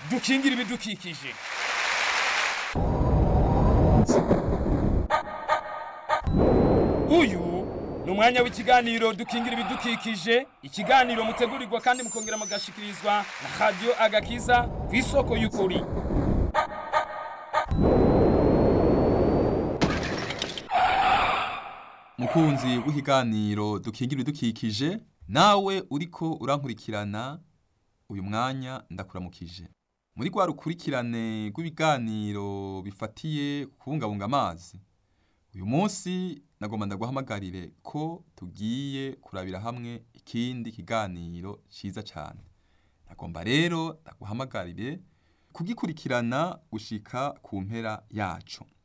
dukingira ibidukikije. Uyu ni umwanya w'ikiganiro dukingira ibidukikije, ikiganiro mutegurirwa kandi mukongera mugashikirizwa na Radio Agakiza ku isoko y'ukuri. Mukunzi w'ikiganiro dukingira ibidukikije, nawe uriko urankurikirana uyu mwanya ndakuramukije. Muri rwa rukurikirane rw'ibiganiro bifatiye kubungabunga amazi, uyu munsi nagomba ndaguhamagarire ko tugiye kurabira hamwe ikindi kiganiro ciza cyane. Nagomba rero ndaguhamagarire kugikurikirana gushika ku mpera yacu.